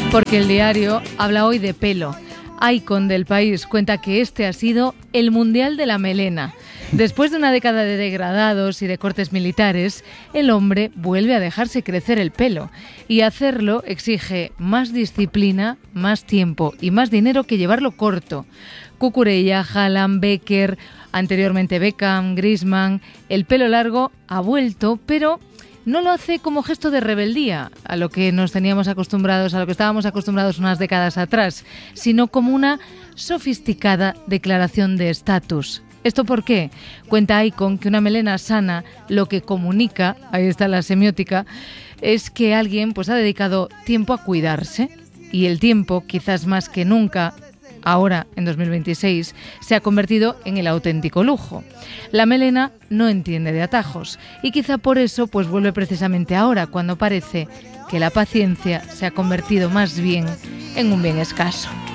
Porque el diario habla hoy de pelo. Icon del País cuenta que este ha sido el Mundial de la Melena. Después de una década de degradados y de cortes militares, el hombre vuelve a dejarse crecer el pelo. Y hacerlo exige más disciplina, más tiempo y más dinero que llevarlo corto. Cucurella, Haaland, Becker, anteriormente Beckham, Griezmann. El pelo largo ha vuelto, pero no lo hace como gesto de rebeldía, a lo que estábamos acostumbrados unas décadas atrás, sino como una sofisticada declaración de estatus. ¿Esto por qué? Cuenta Icon que una melena sana lo que comunica, ahí está la semiótica, es que alguien ha dedicado tiempo a cuidarse, y el tiempo, quizás más que nunca, ahora, en 2026, se ha convertido en el auténtico lujo. La melena no entiende de atajos y quizá por eso vuelve precisamente ahora, cuando parece que la paciencia se ha convertido más bien en un bien escaso.